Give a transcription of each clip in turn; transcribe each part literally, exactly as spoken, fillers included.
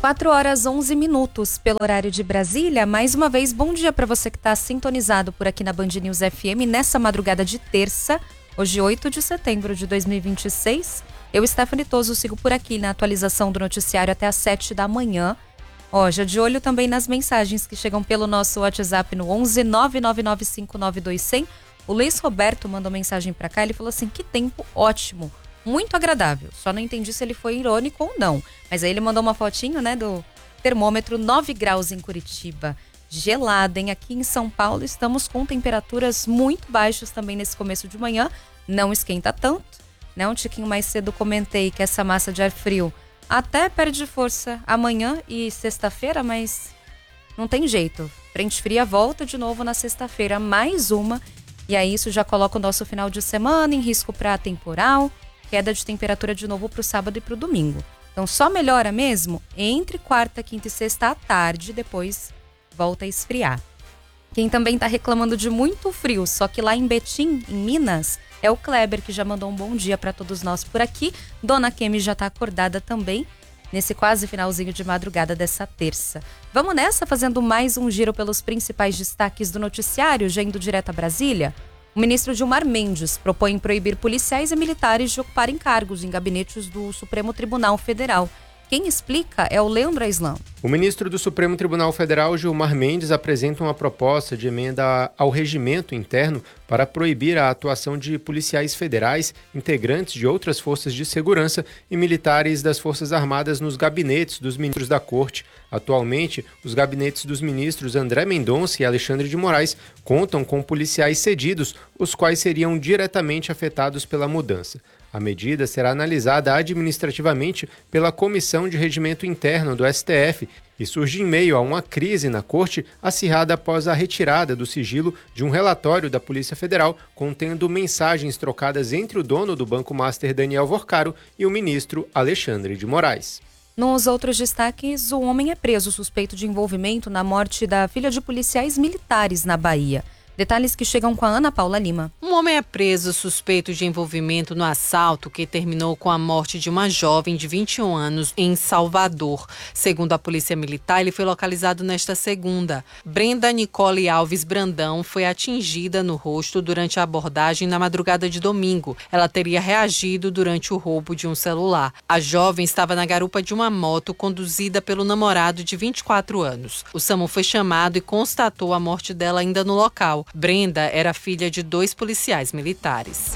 quatro horas onze minutos pelo horário de Brasília. Mais uma vez, bom dia para você que está sintonizado por aqui na Band News F M nessa madrugada de terça, hoje oito de setembro de dois mil e vinte e seis. Eu, Stephanie Toso, sigo por aqui na atualização do noticiário até às sete da manhã. Ó, já de olho também nas mensagens que chegam pelo nosso WhatsApp no onze nove nove nove cinco nove dois zero zero. O Luiz Roberto mandou mensagem para cá, ele falou assim, que tempo ótimo. Muito agradável, só não entendi se ele foi irônico ou não. Mas aí ele mandou uma fotinho, né, do termômetro, nove graus em Curitiba. Gelado, hein? Aqui em São Paulo estamos com temperaturas muito baixas também nesse começo de manhã. Não esquenta tanto, né? Um tiquinho mais cedo comentei que essa massa de ar frio até perde força amanhã e sexta-feira, mas não tem jeito. Frente fria volta de novo na sexta-feira, mais uma. E aí isso já coloca o nosso final de semana em risco para temporal. Queda de temperatura de novo para o sábado e para o domingo. Então só melhora mesmo entre quarta, quinta e sexta à tarde, depois volta a esfriar. Quem também está reclamando de muito frio, só que lá em Betim, em Minas, é o Kleber, que já mandou um bom dia para todos nós por aqui. Dona Kemi já está acordada também, nesse quase finalzinho de madrugada dessa terça. Vamos nessa, fazendo mais um giro pelos principais destaques do noticiário, já indo direto a Brasília. O ministro Gilmar Mendes propõe proibir policiais e militares de ocuparem cargos em gabinetes do Supremo Tribunal Federal. Quem explica é o Leandro Aislan. O ministro do Supremo Tribunal Federal, Gilmar Mendes, apresenta uma proposta de emenda ao regimento interno para proibir a atuação de policiais federais, integrantes de outras forças de segurança e militares das Forças Armadas nos gabinetes dos ministros da Corte. Atualmente, os gabinetes dos ministros André Mendonça e Alexandre de Moraes contam com policiais cedidos, os quais seriam diretamente afetados pela mudança. A medida será analisada administrativamente pela Comissão de Regimento Interno do S T F e surge em meio a uma crise na Corte acirrada após a retirada do sigilo de um relatório da Polícia Federal contendo mensagens trocadas entre o dono do Banco Master, Daniel Vorcaro, e o ministro Alexandre de Moraes. Nos outros destaques, o homem é preso suspeito de envolvimento na morte da filha de policiais militares na Bahia. Detalhes que chegam com a Ana Paula Lima. Um homem é preso suspeito de envolvimento no assalto que terminou com a morte de uma jovem de vinte e um anos em Salvador. Segundo a Polícia Militar, ele foi localizado nesta segunda. Brenda Nicole Alves Brandão foi atingida no rosto durante a abordagem na madrugada de domingo. Ela teria reagido durante o roubo de um celular. A jovem estava na garupa de uma moto conduzida pelo namorado de vinte e quatro anos. O SAMU foi chamado e constatou a morte dela ainda no local. Brenda era filha de dois policiais militares.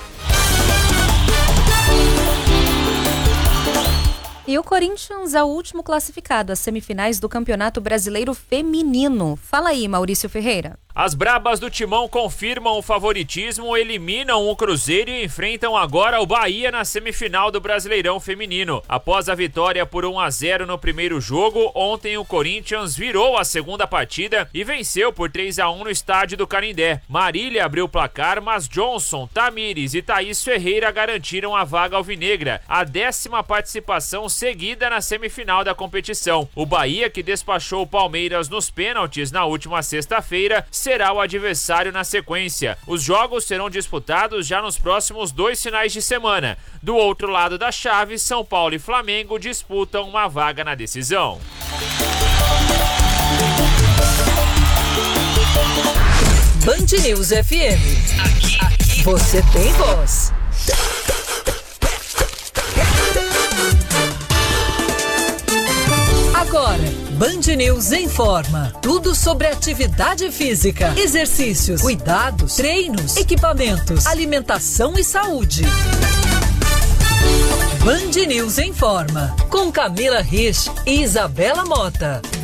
E o Corinthians é o último classificado às semifinais do Campeonato Brasileiro Feminino. Fala aí, Maurício Ferreira. As brabas do Timão confirmam o favoritismo, eliminam o Cruzeiro e enfrentam agora o Bahia na semifinal do Brasileirão Feminino. Após a vitória por um a zero no primeiro jogo, ontem o Corinthians virou a segunda partida e venceu por três a um no estádio do Canindé. Marília abriu o placar, mas Johnson, Tamires e Thaís Ferreira garantiram a vaga alvinegra, a décima participação seguida na semifinal da competição. O Bahia, que despachou o Palmeiras nos pênaltis na última sexta-feira, será o adversário na sequência. Os jogos serão disputados já nos próximos dois finais de semana. Do outro lado da chave, São Paulo e Flamengo disputam uma vaga na decisão. Band News F M. Aqui, aqui. Você tem voz. Agora, Band News informa. Tudo sobre atividade física, exercícios, cuidados, treinos, equipamentos, alimentação e saúde. Band News informa. Com Camila Rich e Isabela Mota.